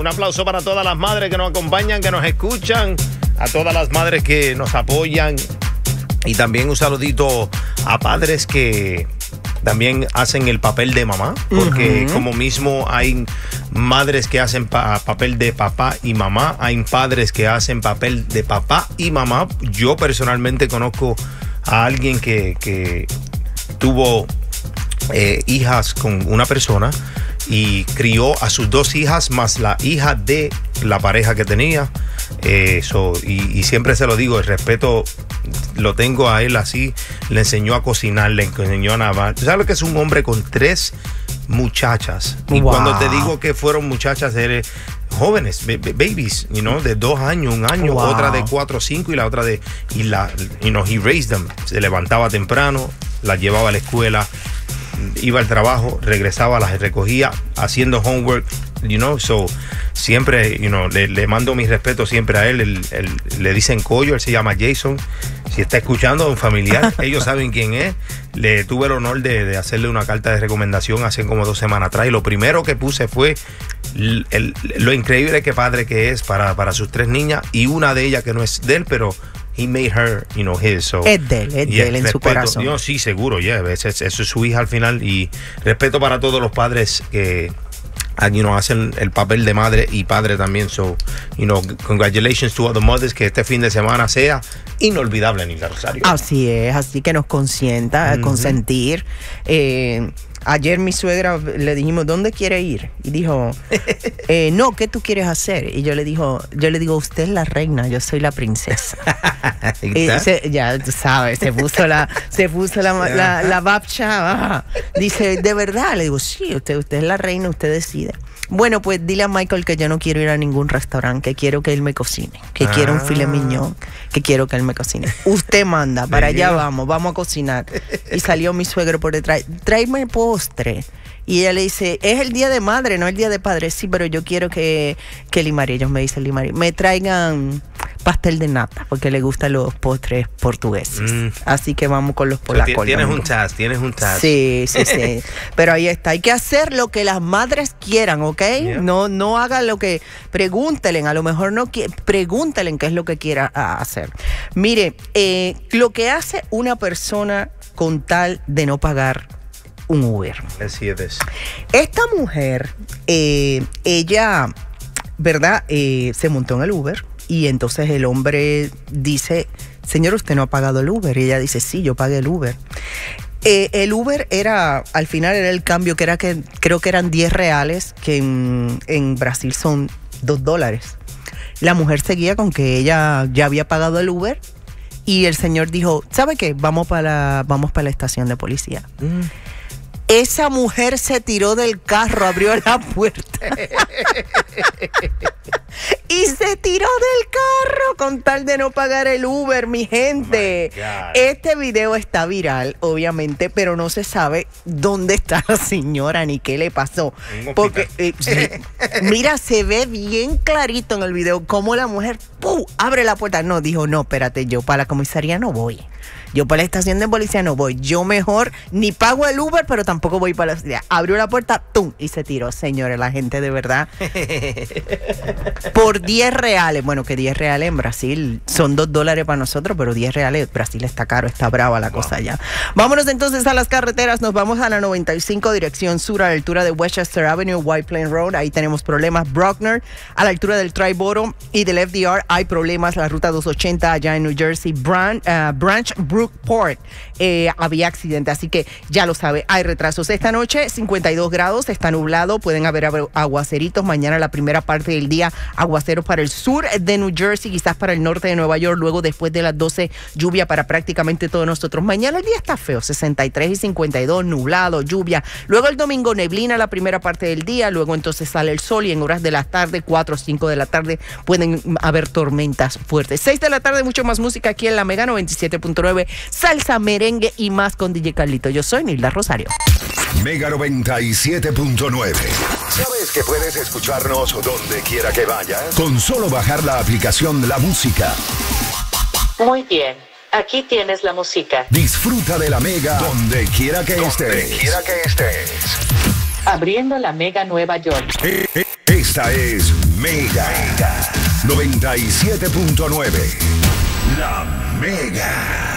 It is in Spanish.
Un aplauso para todas las madres que nos acompañan, que nos escuchan, a todas las madres que nos apoyan y también un saludito a padres que también hacen el papel de mamá, porque como mismo hay madres que hacen papel de papá y mamá, hay padres que hacen papel de papá y mamá. Yo personalmente conozco a alguien que tuvo hijas con una persona y crió a sus 2 hijas más la hija de la pareja que tenía. Y siempre se lo digo, el respeto lo tengo a él así. Le enseñó a cocinar, le enseñó a nadar. ¿Tú sabes lo que es un hombre con 3 muchachas? Y cuando te digo que fueron muchachas, jóvenes, babies, de 2 años, 1 año, otra de 4 o 5 y la otra he raised them. Se levantaba temprano, las llevaba a la escuela, iba al trabajo, regresaba, las recogía, haciendo homework, siempre, le mando mi respeto siempre a él. Le dicen Coyo, él se llama Jason. Si está escuchando, un familiar, ellos saben quién es. Le tuve el honor de hacerle una carta de recomendación hace como 2 semanas atrás, y lo primero que puse fue lo increíble que padre que es para sus 3 niñas, y una de ellas que no es de él, pero he made her, his. So, es de él en su corazón. Yo sí, seguro, eso es su hija al final. Y respeto para todos los padres que hacen el papel de madre y padre también. So, congratulations to all the mothers, que este fin de semana sea inolvidable en Isla Rosario. Así es, así que nos consienta, consentir. Ayer mi suegra le dijimos, ¿dónde quiere ir? Y dijo, no, ¿qué tú quieres hacer? Y yo le digo, usted es la reina, yo soy la princesa. Ya tú sabes, se puso la babcha. Dice, ¿de verdad? Le digo, sí, usted es la reina, usted decide. Bueno, pues dile a Michael que yo no quiero ir a ningún restaurante, que quiero que él me cocine, que quiero un filet mignon, que quiero que él me cocine. Usted manda, para allá vamos a cocinar. Y salió mi suegro por detrás, tráeme postre. Y ella le dice, es el día de madre, no el día de padre. Sí, pero yo quiero que Limari, ellos me dicen Limari, me traigan pastel de nata, porque le gustan los postres portugueses. Así que vamos con los polacos. Tienes un task. Sí. Pero ahí está, hay que hacer lo que las madres quieran, ¿ok? Yeah. No hagan lo que... Pregúntenle, a lo mejor pregúntenle qué es lo que quiera hacer. Mire, lo que hace una persona con tal de no pagar un Uber. Así es. Esta mujer, ella, ¿verdad? Se montó en el Uber. Y entonces el hombre dice, señor, usted no ha pagado el Uber. Y ella dice, sí, yo pagué el Uber. El Uber al final era el cambio, que creo que eran 10 reales, que en Brasil son $2. La mujer seguía con que ella ya había pagado el Uber, y el señor dijo, ¿sabe qué? Vamos para la estación de policía. Esa mujer se tiró del carro, abrió la puerta y se tiró del carro con tal de no pagar el Uber, mi gente. Este video está viral, obviamente, pero no se sabe dónde está la señora ni qué le pasó. Porque, mira, se ve bien clarito en el video cómo la mujer abre la puerta. No, dijo, no, espérate, yo para la comisaría no voy. Yo para la estación de policía no voy. Yo mejor ni pago el Uber, pero tampoco voy para la ciudad. Abrió la puerta, ¡tum! Y se tiró. Señores, la gente de verdad. Por 10 reales. Bueno, que 10 reales en Brasil son $2 para nosotros, pero 10 reales. Brasil está caro, está brava la cosa ya. Vámonos entonces a las carreteras. Nos vamos a la 95, dirección sur, a la altura de Westchester Avenue, White Plain Road. Ahí tenemos problemas. Brockner, a la altura del Tri-Borough y del FDR, hay problemas. La ruta 280 allá en New Jersey. Branch Brookport, había accidente, así que ya lo sabe, hay retrasos. Esta noche 52 grados, está nublado, pueden haber aguaceritos. Mañana la primera parte del día, aguaceros para el sur de New Jersey, quizás para el norte de Nueva York. Luego, después de las 12, lluvia para prácticamente todos nosotros. Mañana el día está feo, 63 y 52, nublado, lluvia. Luego el domingo, neblina la primera parte del día. Luego entonces sale el sol, y en horas de la tarde, 4 o 5 de la tarde, pueden haber tormentas fuertes. 6 de la tarde, mucho más música aquí en la Mega 97.9. Salsa, merengue y más con DJ Carlito. Yo soy Nilda Rosario. Mega 97.9. ¿Sabes que puedes escucharnos donde quiera que vayas? Con solo bajar la aplicación La Música. Muy bien. Aquí tienes la música. Disfruta de la Mega donde quiera que estés. Abriendo la Mega Nueva York. Esta es Mega 97.9. La Mega.